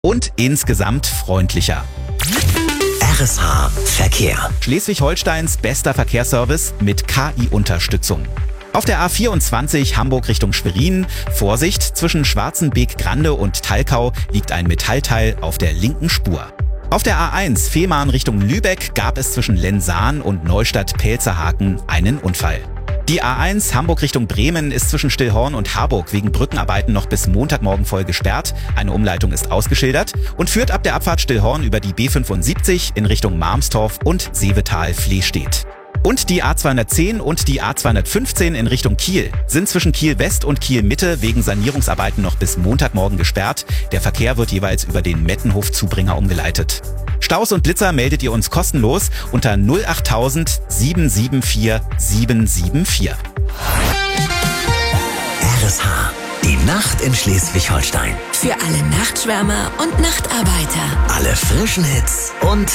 und insgesamt freundlicher. RSH Verkehr. Schleswig-Holsteins bester Verkehrsservice mit KI-Unterstützung. Auf der A24 Hamburg Richtung Schwerin, Vorsicht, zwischen Schwarzenbeek-Grande und Talkau liegt ein Metallteil auf der linken Spur. Auf der A1 Fehmarn Richtung Lübeck gab es zwischen Lensahn und Neustadt-Pelzerhaken einen Unfall. Die A1 Hamburg Richtung Bremen ist zwischen Stillhorn und Harburg wegen Brückenarbeiten noch bis Montagmorgen voll gesperrt. Eine Umleitung ist ausgeschildert und führt ab der Abfahrt Stillhorn über die B75 in Richtung Marmstorf und Seevetal-Flehstedt. Und die A210 und die A215 in Richtung Kiel sind zwischen Kiel West und Kiel Mitte wegen Sanierungsarbeiten noch bis Montagmorgen gesperrt. Der Verkehr wird jeweils über den Mettenhof-Zubringer umgeleitet. Staus und Blitzer meldet ihr uns kostenlos unter 08000 774 774. RSH. Die Nacht in Schleswig-Holstein. Für alle Nachtschwärmer und Nachtarbeiter. Alle frischen Hits und